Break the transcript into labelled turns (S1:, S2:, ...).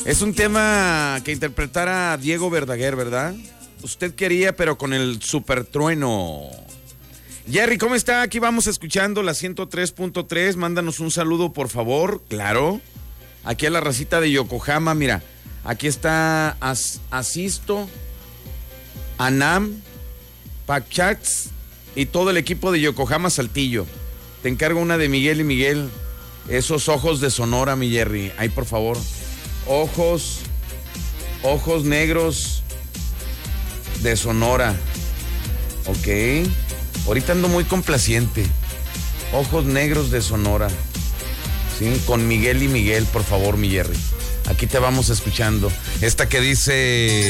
S1: Es un tema que interpretara Diego Verdaguer, ¿verdad? Usted quería, pero con el super trueno. Jerry, ¿cómo está? Aquí vamos escuchando la 103.3. Mándanos un saludo, por favor. Claro. Aquí a la racita de Yokohama, mira. Aquí está Asisto, Anam, Pachats y todo el equipo de Yokohama Saltillo. Te encargo una de Miguel y Miguel. Esos ojos de Sonora, mi Jerry. Ay, por favor. Ojos negros de Sonora. Ok. Ahorita ando muy complaciente. Ojos negros de Sonora. Sí, con Miguel y Miguel, por favor, mi Jerry. Aquí te vamos escuchando. Esta que dice...